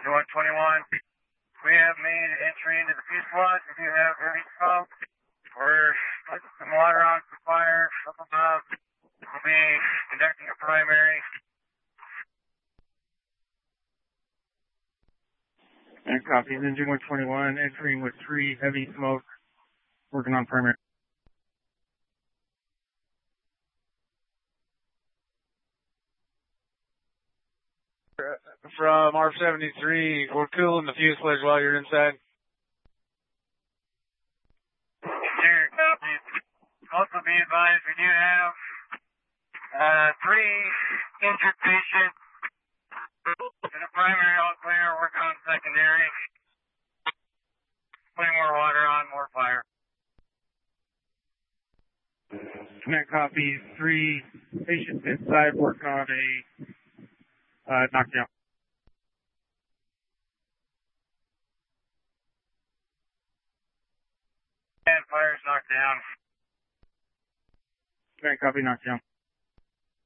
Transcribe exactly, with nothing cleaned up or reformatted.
one twenty-one. We have made entry into the fuselage. We do have heavy smoke. We're putting some water on for fire. Up above. We'll be conducting a primary. And copy. Engine one twenty-one entering with three heavy smoke. Working on primary. From R seventy-three, we're cooling the fuselage while you're inside. Sure. Also be advised, we do have uh, three injured patients. In a primary, all clear. Working on secondary. Putting more water on, more fire. Command copies. Three patients inside. Working on a uh, knockdown. And fire's knocked down. Command copy. Knockdown.